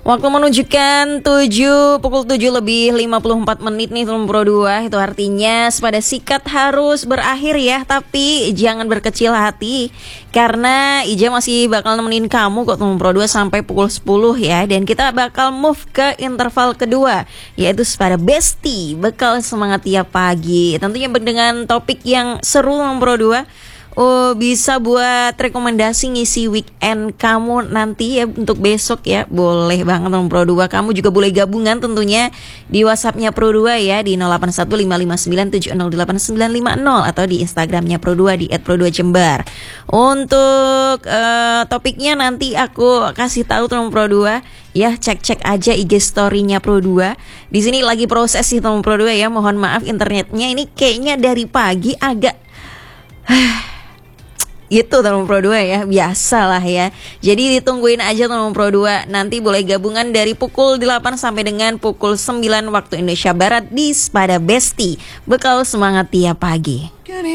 Waktu menunjukkan pukul 7 lebih 54 menit nih teman Pro 2. Itu artinya pada sikat harus berakhir ya. Tapi jangan berkecil hati, karena Ija masih bakal nemenin kamu kok teman Pro 2 sampai pukul 10 ya. Dan kita bakal move ke interval kedua, yaitu pada Besti, bekal semangat tiap pagi. Tentunya dengan topik yang seru teman Pro 2. Oh, bisa buat rekomendasi ngisi weekend kamu nanti ya untuk besok ya. Boleh banget teman Pro 2. Kamu juga boleh gabungan tentunya di WhatsApp-nya Pro 2 ya di 081559708950 atau di Instagram-nya Pro 2 di @pro2jember. Untuk topiknya nanti aku kasih tahu teman Pro 2 ya, cek aja IG story-nya Pro 2. Di sini lagi proses sih teman Pro 2 ya. Mohon maaf internetnya ini kayaknya dari pagi agak gitu teman Pro 2 ya, biasalah ya. Jadi ditungguin aja teman Pro 2. Nanti boleh gabungan dari pukul 8 sampai dengan pukul 9 waktu Indonesia Barat di Pada Besti, bekal semangat tiap pagi.